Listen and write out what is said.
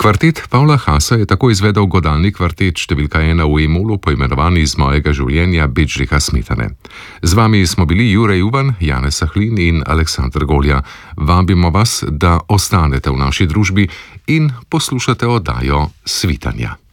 Kvartet Pavla Hasa je tako izvedel godalni kvartet številka 1 v E-molu, poimenovan iz mojega življenja Bedžika Smetane. Z vami smo bili Jure Juvan, Janez Sahlin in Aleksandr Golja. Vabimo vas, da ostanete v naši družbi in poslušate oddajo Svitanja.